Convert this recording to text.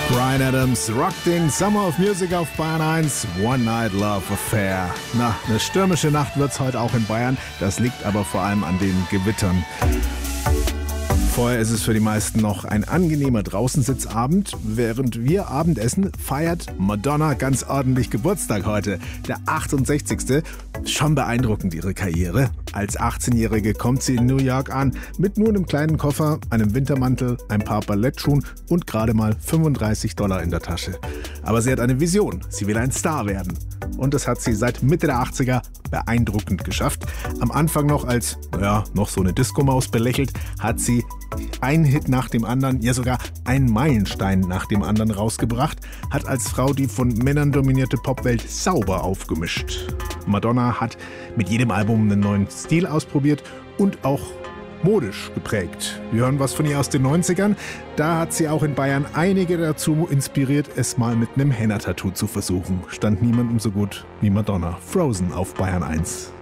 Bryan Adams rockt den Summer of Music auf Bayern 1, One Night Love Affair. Na, eine stürmische Nacht wird's heute auch in Bayern, das liegt aber vor allem an den Gewittern. Vorher ist es für die meisten noch ein angenehmer Draußensitzabend. Während wir Abendessen, feiert Madonna ganz ordentlich Geburtstag heute. Der 68. Schon beeindruckend ihre Karriere. Als 18-Jährige kommt sie in New York an, mit nur einem kleinen Koffer, einem Wintermantel, ein paar Ballettschuhen und gerade mal $35 in der Tasche. Aber sie hat eine Vision. Sie will ein Star werden. Und das hat sie seit Mitte der 80er beeindruckend geschafft. Am Anfang noch als, noch so eine Disco-Maus belächelt, hat sie einen Hit nach dem anderen, ja sogar einen Meilenstein nach dem anderen rausgebracht, hat als Frau die von Männern dominierte Popwelt sauber aufgemischt. Madonna hat mit jedem Album einen neuen Stil ausprobiert und auch modisch geprägt. Wir hören was von ihr aus den 90ern. Da hat sie auch in Bayern einige dazu inspiriert, es mal mit einem Henna-Tattoo zu versuchen. Stand niemandem so gut wie Madonna. Frozen auf Bayern 1.